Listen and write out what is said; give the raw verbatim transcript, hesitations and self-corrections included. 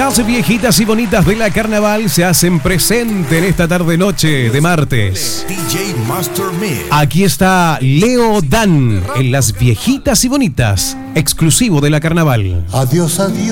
Las viejitas y bonitas de la carnaval se hacen presente en esta tarde-noche de martes. D J Master Mix. Aquí está Leo Dan en Las viejitas y bonitas, exclusivo de la carnaval. Adiós, adiós.